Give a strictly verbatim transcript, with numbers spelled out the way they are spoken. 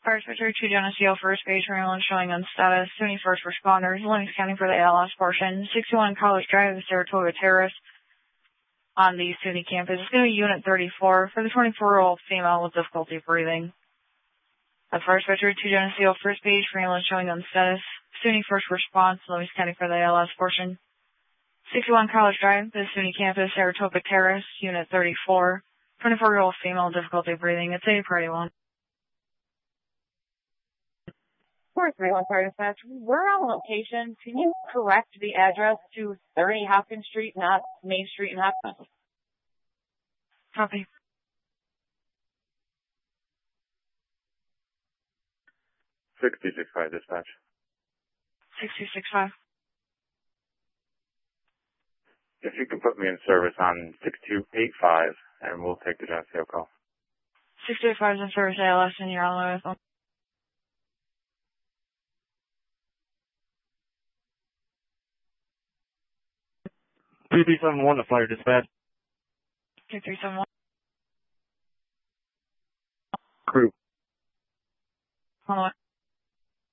Fire Switcher two Geneseo first base for ambulance showing on status. SUNY first responders. Linux County for the A L S portion. sixty-one College Drive, Saratoga Terrace on the SUNY campus. It's going to be Unit thirty-four for the twenty-four-year-old female with difficulty breathing. At Fire Switcher two Geneseo first base for ambulance showing on status. SUNY first response. Linux County for the A L S portion. sixty-one College Drive, the SUNY campus, Saratoga Terrace, Unit thirty-four. twenty-four-year-old female with difficulty breathing. It's a priority one. four three one Fire Dispatch. We're on location. Can you correct the address to thirty Hopkins Street, not Main Street in Hopkins? Copy. sixty-six five Dispatch. sixty-six five. If you can put me in service on six two eight five, and we'll take the Geneseo call. six two eight five is in service A L S, and you're on the way with them. three three seven one to Fire Dispatch. two three seven one. Crew. On the way.